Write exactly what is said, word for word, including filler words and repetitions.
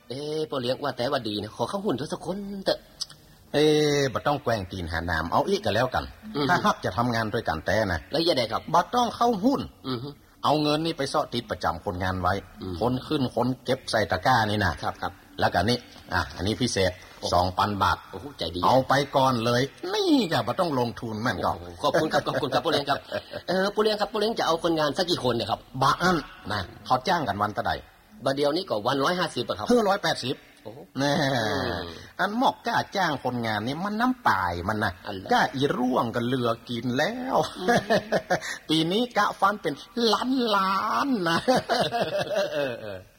เอ๊ะพ่อเลี้ยงว่าแต่ว่าดีนะขอเข้าหุ้นทศคนเถอะเอ๊ะบ่ต้องแกล้งตีนหาน้ำเอาอีกก็แล้วกันถ้าฮักจะทำงานด้วยกันแต่นะแล้วอย่าได้ครับบ่ต้องเข้าหุ้นเอาเงินนี่ไปซ่อติดประจำคนงานไว้คนขึ้นคนเก็บใส่ตะกร้านี่นะครับครับแล้วก็นี่อ่ะอันนี้พิเศษ สองพัน บาทโอ้โหใจดีเอาไปก่อนเลยนี่ก็บ่ต้องลงทุนแม่นก็ขอบคุณครับขอบคุณครับปู่เลี้ยงครับเออปู่เลี้ยงครับปู่เลี้ยงจะเอาคนงานสักกี่คนเนี่ยครับบ่อันนะเขาจ้างกันวันเท่าใดบัดเดียวนี้ก็วันหนึ่งร้อยห้าสิบอ่ะครับหนึ่งร้อยแปดสิบแน่อันหมอกกล้าจ้างคนงานนี่มันน้ำตายมันนะกล้าอีร่วงกันเหลือกินแล้วปีนี้กะฟันเป็นล้านล้านนะ